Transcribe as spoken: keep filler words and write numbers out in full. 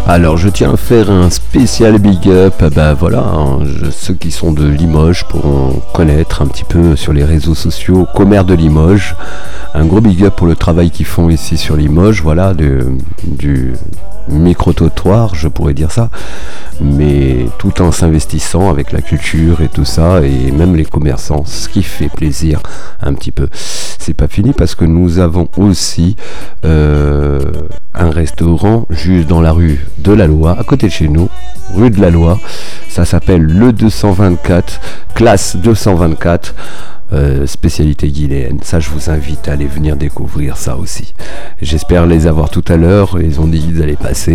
Alors je tiens à faire un spécial big up, bah voilà, hein, je- ceux qui sont de Limoges pourront connaître un petit peu sur les réseaux sociaux Commère de Limoges. Un gros big up pour le travail qu'ils font ici sur Limoges, voilà, de- du micro-trottoir, je pourrais dire ça, mais tout en s'investissant avec la culture et tout ça, et même les commerçants, ce qui fait plaisir un petit peu. C'est pas fini parce que nous avons aussi euh, un restaurant juste dans la rue de la Loi, à côté de chez nous, rue de la Loi. Ça s'appelle le deux cent vingt-quatre, classe deux cent vingt-quatre. Euh, spécialité guinéenne, ça je vous invite à aller venir découvrir ça aussi. J'espère les avoir tout à l'heure, ils ont dit qu'ils allaient passer.